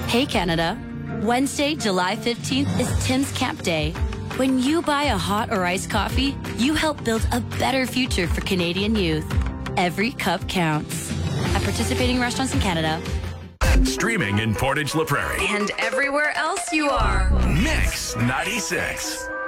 Hey, Canada. Wednesday, July 15th is Tim's Camp Day. When you buy a hot or iced coffee, you help build a better future for Canadian youth. Every cup counts. At participating restaurants in Canada. Streaming in Portage La Prairie. And everywhere else you are. Mix 96.